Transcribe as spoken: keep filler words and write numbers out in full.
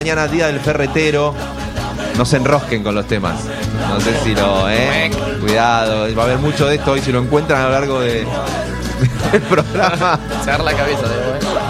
Mañana, día del ferretero. No se enrosquen con los temas. No sé si lo, eh. Cuidado, va a haber mucho de esto hoy si lo encuentran a lo largo de, del programa. Se agarra la cabeza de